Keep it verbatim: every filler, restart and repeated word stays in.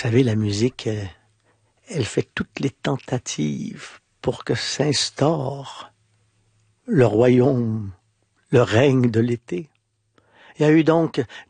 savez, la musique, elle, elle fait toutes les tentatives pour que s'instaure le royaume, le règne de l'été. Il y a eu donc